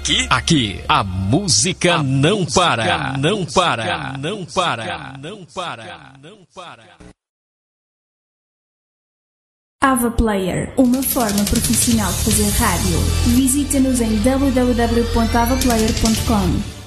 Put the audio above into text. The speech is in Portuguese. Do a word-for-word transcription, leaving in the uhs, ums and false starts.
Aqui, aqui, a música não para, não para, não para, não para, não para. Ava Player, uma forma profissional de fazer rádio. Visita-nos em w w w ponto ava player ponto com.